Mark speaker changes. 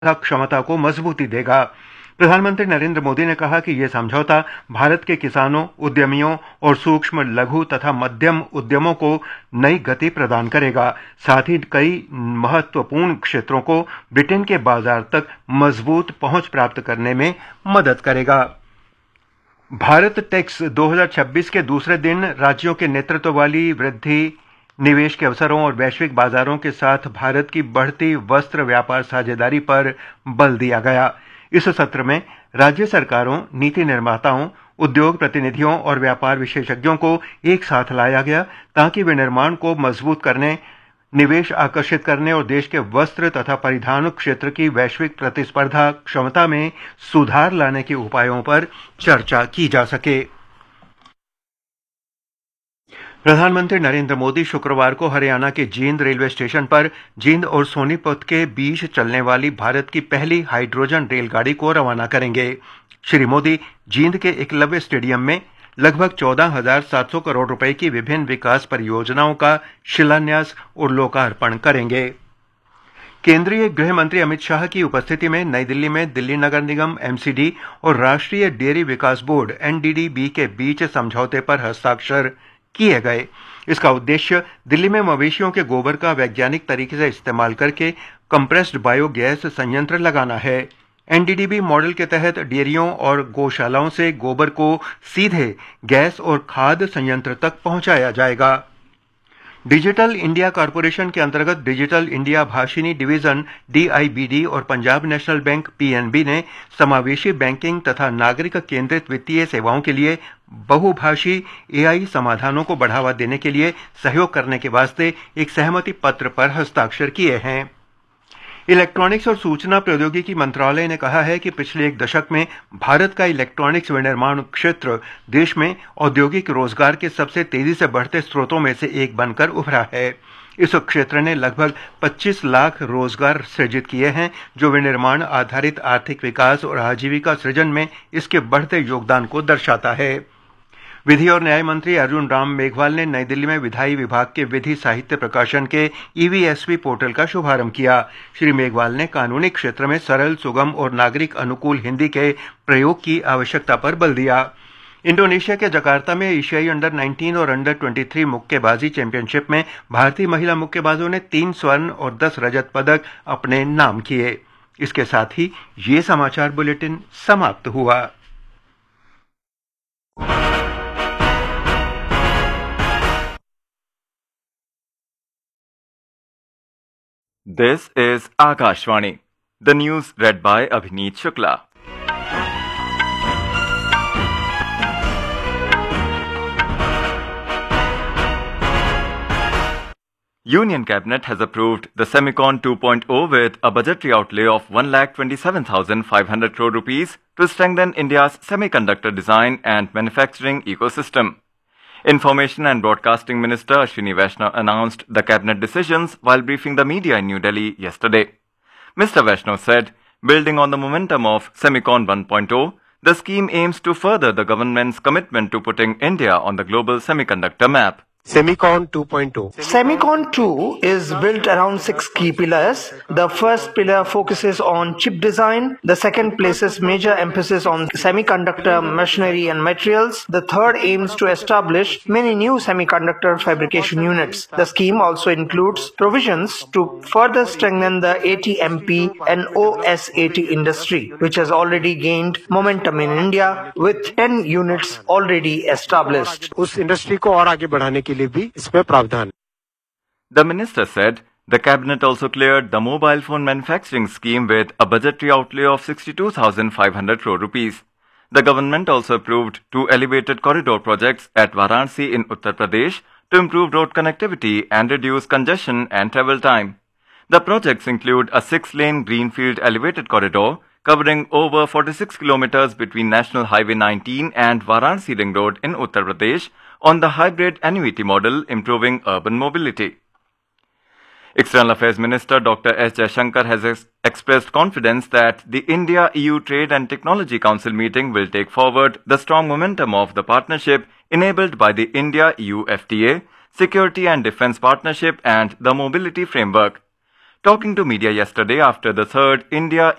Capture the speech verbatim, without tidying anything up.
Speaker 1: क्षमता को मजबूती देगा। प्रधानमंत्री नरेंद्र मोदी ने कहा कि यह समझौता भारत के किसानों, उद्यमियों और सूक्ष्म, लघु तथा मध्यम उद्यमों को नई गति प्रदान करेगा। साथ ही कई महत्वपूर्ण क्षेत्रों को ब्रिटेन के बाजार तक मजबूत पहुंच प्राप्त करने में मदद करेगा। भारत टेक्स दो हज़ार छब्बीस के दूसरे दिन राज्यों के नेतृत्व वाली वृद्धि, निवेश के अवसरों और वैश्विक बाजारों के साथ भारत की बढ़ती वस्त्र व्यापार साझेदारी पर बल दिया गया। इस सत्र में राज्य सरकारों, नीति निर्माताओं, उद्योग प्रतिनिधियों और व्यापार विशेषज्ञों को एक साथ लाया गया ताकि विनिर्माण को मजबूत करने, निवेश आकर्षित करने और देश के वस्त्र तथा परिधान क्षेत्र की वैश्विक प्रतिस्पर्धा क्षमता में सुधार लाने के उपायों पर चर्चा की जा सके। प्रधानमंत्री नरेंद्र मोदी शुक्रवार को हरियाणा के जींद रेलवे स्टेशन पर जींद और सोनीपत के बीच चलने वाली भारत की पहली हाइड्रोजन रेलगाड़ी को रवाना करेंगे। श्री मोदी जींद के एकलव्य स्टेडियम में लगभग चौदह हजार सात सौ करोड़ रुपए की विभिन्न विकास परियोजनाओं का शिलान्यास और लोकार्पण करेंगे। केंद्रीय गृह मंत्री अमित शाह की उपस्थिति में नई दिल्ली में दिल्ली नगर निगम एमसीडी और राष्ट्रीय डेयरी विकास बोर्ड एनडीडीबी के बीच समझौते पर हस्ताक्षर किए गए। इसका उद्देश्य दिल्ली में मवेशियों के गोबर का वैज्ञानिक तरीके से इस्तेमाल करके कंप्रेस्ड बायोगैस संयंत्र लगाना है। एनडीडीबी मॉडल के तहत डेयरियों और गौशालाओं से गोबर को सीधे गैस और खाद संयंत्र तक पहुंचाया जाएगा। डिजिटल इंडिया कॉरपोरेशन के अंतर्गत डिजिटल इंडिया भाषिनी डिवीजन डीआईबीडी और पंजाब नेशनल बैंक पीएनबी ने समावेशी बैंकिंग तथा नागरिक केंद्रित वित्तीय सेवाओं के लिए बहुभाषी एआई समाधानों को बढ़ावा देने के लिए सहयोग करने के वास्ते एक सहमति पत्र पर हस्ताक्षर किए हैं। इलेक्ट्रॉनिक्स और सूचना प्रौद्योगिकी मंत्रालय ने कहा है कि पिछले एक दशक में भारत का इलेक्ट्रॉनिक्स विनिर्माण क्षेत्र देश में औद्योगिक रोजगार के सबसे तेजी से बढ़ते स्रोतों में से एक बनकर उभरा है। इस क्षेत्र ने लगभग पच्चीस लाख रोजगार सृजित किए हैं, जो विनिर्माण आधारित आर्थिक विकास और आजीविका सृजन में इसके बढ़ते योगदान को दर्शाता है। विधि और न्याय मंत्री अर्जुन राम मेघवाल ने नई दिल्ली में विधायी विभाग के विधि साहित्य प्रकाशन के ईवीएसपी पोर्टल का शुभारंभ किया। श्री मेघवाल ने कानूनी क्षेत्र में सरल, सुगम और नागरिक अनुकूल हिंदी के प्रयोग की आवश्यकता पर बल दिया। इंडोनेशिया के जकार्ता में एशियाई अंडर उन्नीस और अंडर तेईस मुक्केबाजी चैंपियनशिप में भारतीय महिला मुक्केबाजों ने तीन स्वर्ण और दस रजत पदक अपने नाम किए। इसके साथ ही ये समाचार बुलेटिन समाप्त हुआ।
Speaker 2: This is Akashvani. The news read by Abhineet Shukla. Union Cabinet has approved the Semicon two point oh with a budgetary outlay of one lakh twenty-seven thousand five hundred crore rupees to strengthen India's semiconductor design and manufacturing ecosystem. Information and Broadcasting Minister Ashwini Vaishnaw announced the cabinet decisions while briefing the media in New Delhi yesterday. Mister Vaishnaw said, building on the momentum of Semicon one point oh, the scheme aims to further the government's commitment to putting India on the global semiconductor map.
Speaker 3: Semicon two point oh.
Speaker 4: Semicon two is built around six key pillars. The first pillar focuses on chip design. The second places major emphasis on semiconductor machinery and materials. The third aims to establish many new semiconductor fabrication units. The scheme also includes provisions to further strengthen the A T M P and O S A T industry, which has already gained momentum in India with ten units already established.
Speaker 3: उस industry को और आगे बढ़ाने के लिए भी इसमें प्रावधान।
Speaker 2: The minister said the cabinet also cleared the mobile phone manufacturing scheme with a budgetary outlay of sixty-two thousand five hundred crore rupees. The government also approved two elevated corridor projects at Varanasi in Uttar Pradesh to improve road connectivity and reduce congestion and travel time. The projects include a six-lane greenfield elevated corridor covering over forty-six kilometers between National Highway nineteen and Varanasi Ring Road in Uttar Pradesh on the hybrid annuity model, improving urban mobility. External Affairs Minister Doctor S. Jaishankar has ex- expressed confidence that the India-E U Trade and Technology Council meeting will take forward the strong momentum of the partnership enabled by the India-E U F T A, Security and Defence Partnership and the Mobility Framework. Talking to media yesterday after the third India